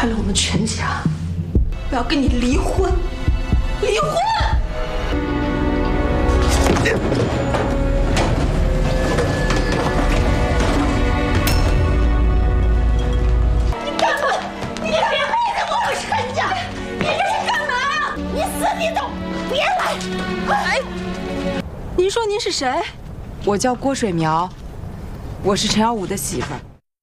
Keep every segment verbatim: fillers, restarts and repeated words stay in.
害了我们全家，我要跟你离婚，离婚！你干嘛？你两辈子我不陈家，你这是干嘛？你死你都别来！哎，您说您是谁？ 我叫郭水苗，我是陈耀武的媳妇儿。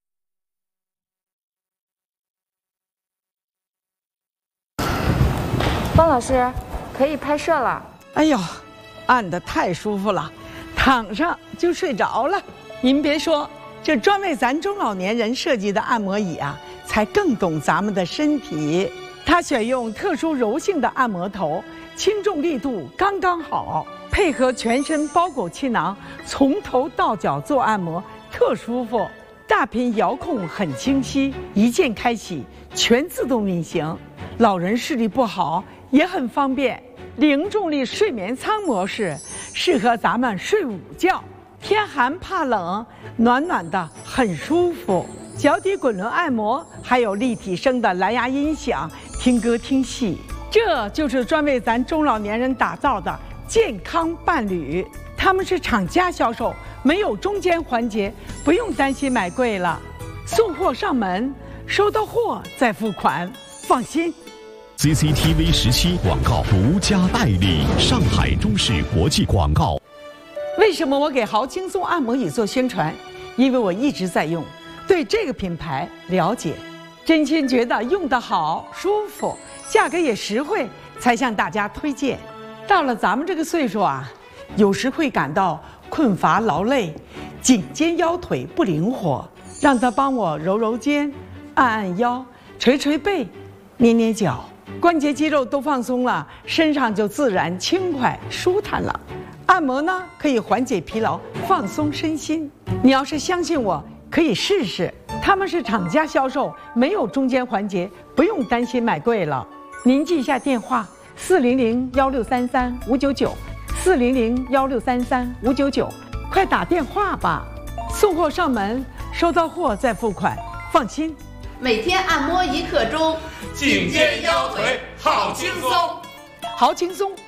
方老师，可以拍摄了。 哎呦，按得太舒服了，躺上就睡着了。您别说，这专为咱中老年人设计的按摩椅啊，才更懂咱们的身体。它选用特殊柔性的按摩头，轻重力度刚刚好，配合全身包裹气囊，从头到脚做按摩，特舒服。大屏遥控很清晰，一键开启，全自动运行。老人视力不好。 也很方便，零重力睡眠舱模式适合咱们睡午觉，天寒怕冷，暖暖的很舒服。脚底滚轮按摩，还有立体声的蓝牙音响，听歌听戏，这就是专为咱中老年人打造的健康伴侣。他们是厂家销售，没有中间环节，不用担心买贵了。送货上门，收到货再付款，放心。 C C T V 十七广告独家代理，上海中视国际广告。 为什么我给豪轻松按摩椅做宣传？因为我一直在用，对这个品牌了解，真心觉得用得好、舒服，价格也实惠，才向大家推荐。到了咱们这个岁数啊，有时会感到困乏劳累，颈肩腰腿不灵活，让他帮我揉揉肩、按按腰、捶捶背、捏捏脚。 关节肌肉都放松了，身上就自然轻快舒坦了。按摩呢，可以缓解疲劳，放松身心。你要是相信我，可以试试。他们是厂家销售，没有中间环节，不用担心买贵了。您记一下电话：四零零幺六三三五九九，四零零幺六三三五九九，快打电话吧。送货上门，收到货再付款，放心。 每天按摩一刻钟， 颈肩腰腿好轻松， 好轻松。